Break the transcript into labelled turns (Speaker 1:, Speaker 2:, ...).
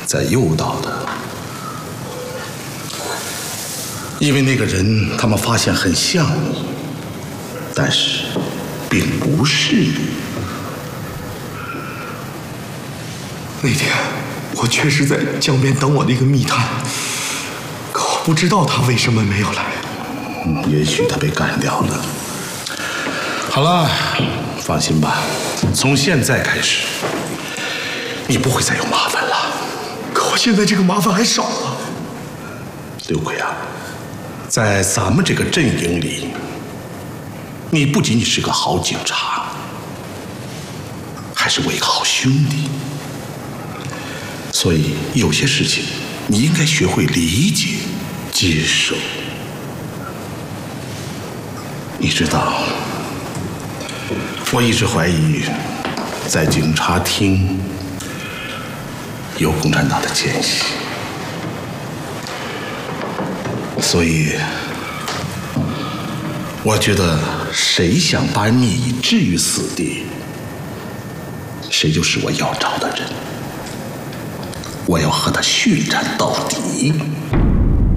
Speaker 1: 在诱导的。因为那个人他们发现很像你，但是并不是你。
Speaker 2: 那天我确实在江边等我的一个密探，可我不知道他为什么没有来。
Speaker 1: 也许他被干掉了。好了，放心吧，从现在开始，你不会再有麻烦了。
Speaker 2: 可我现在这个麻烦还少啊。
Speaker 1: 刘奎啊，在咱们这个阵营里，你不仅仅是个好警察，还是我一个好兄弟。所以有些事情你应该学会理解、接受。你知道，我一直怀疑在警察厅有共产党的奸细，所以我觉得谁想把你置于死地，谁就是我要找的人。我要和他血战到底。